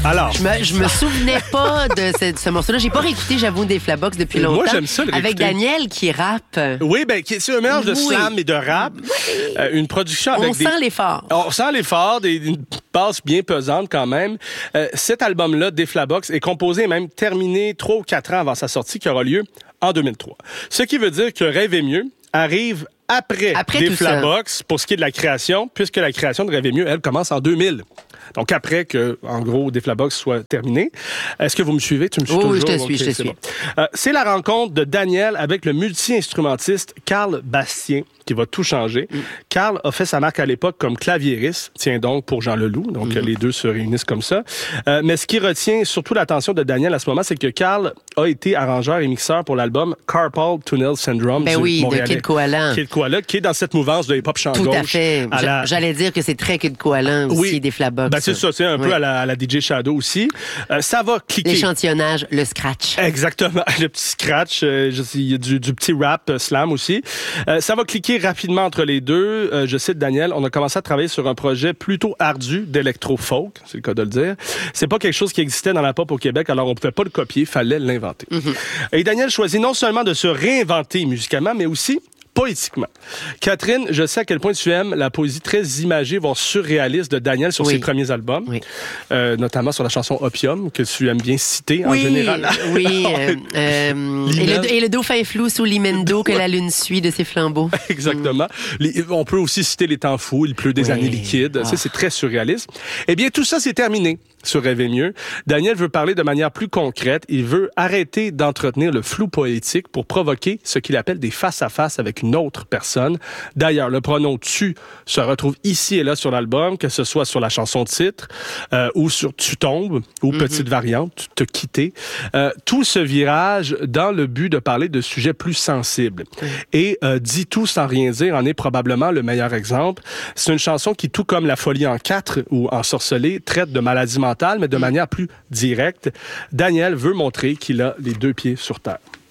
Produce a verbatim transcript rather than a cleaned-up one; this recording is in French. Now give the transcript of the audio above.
Alors, Je me, je me souvenais pas de ce, ce morceau-là. J'ai pas réécouté, j'avoue, des Flabox depuis longtemps. Moi, j'aime ça, le avec réécouter. Daniel qui rappe. oui, ben, qui- c'est un mélange de Oui. slam et de rap. Euh, une production avec On des... sent l'effort. On sent l'effort, des, une basse bien pesante quand même. Euh, cet album-là, des Flabox, est composé et même terminé trois ou quatre ans avant sa sortie, qui aura lieu en deux mille trois. Ce qui veut dire que Rêver mieux arrive après, Après des tout ça. Flabox pour ce qui est de la création, puisque la création de Rêver mieux, elle, commence en deux mille. Donc, après que, en gros, des Flabox soit terminé. Est-ce que vous me suivez? Tu me suis Oui, toujours? oui, je te suis, Ok, je te c'est suis. bon. Euh, c'est la rencontre de Daniel avec le multi-instrumentiste Carl Bastien qui va tout changer. Mm. Carl a fait sa marque à l'époque comme claviériste, tiens donc pour Jean Leloup, donc mm-hmm. les deux se réunissent comme ça. Euh, mais ce qui retient surtout l'attention de Daniel à ce moment, c'est que Carl a été arrangeur et mixeur pour l'album Carpal Tunnel Syndrome Ben du oui, Montréalais. de Kid Koala. Kid Koala, qui est dans cette mouvance de hip-hop chant Tout gauche. à fait. À la... J'allais dire que c'est très Kid Koala aussi, oui. des Flabox. Ben c'est ça, c'est un oui. peu à la, à la D J Shadow aussi. Euh, ça va cliquer. L'échantillonnage, le scratch. Exactement, le petit scratch, euh, je sais, il y a du, du petit rap euh, slam aussi. Euh, ça va cliquer rapidement entre les deux. Euh, je cite Daniel, on a commencé à travailler sur un projet plutôt ardu d'électro-folk, c'est le cas de le dire. C'est pas quelque chose qui existait dans la pop au Québec, alors on pouvait pas le copier, fallait l'inventer. Mm-hmm. Et Daniel choisit non seulement de se réinventer musicalement, mais aussi poétiquement. Catherine, je sais à quel point tu aimes la poésie très imagée, voire surréaliste de Daniel sur oui. ses premiers albums, oui. euh, notamment sur la chanson Opium, que tu aimes bien citer oui, en général. Oui, euh, euh, et, le, et le dauphin flou sous l'imendo que la lune suit de ses flambeaux. Exactement. Mm. Les, on peut aussi citer Les temps fous, Il pleut des oui. années liquides. Oh. Ça, c'est très surréaliste. Eh bien, tout ça, c'est terminé sur Rêver mieux. Daniel veut parler de manière plus concrète. Il veut arrêter d'entretenir le flou poétique pour provoquer ce qu'il appelle des face-à-face avec une autre personne. D'ailleurs, le pronom « tu » se retrouve ici et là sur l'album, que ce soit sur la chanson titre euh, ou sur « tu tombes » ou mm-hmm. petite variante, « te quitter euh, ». Tout ce virage dans le but de parler de sujets plus sensibles. Mm. Et euh, « Dis tout sans rien dire » en est probablement le meilleur exemple. C'est une chanson qui, tout comme La folie en quatre ou Ensorcelé, traite de maladies mentales, mais de mm. manière plus directe. Daniel veut montrer qu'il a les deux pieds sur terre.